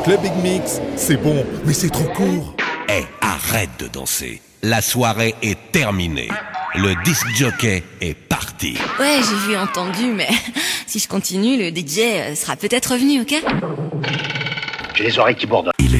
Club Big Mix. C'est bon, mais c'est trop court. Eh, arrête de danser. La soirée est terminée. Le disc jockey est parti. Ouais, j'ai vu, entendu, mais si je continue, le DJ sera peut-être revenu, ok? J'ai les oreilles qui bourdonnent. Il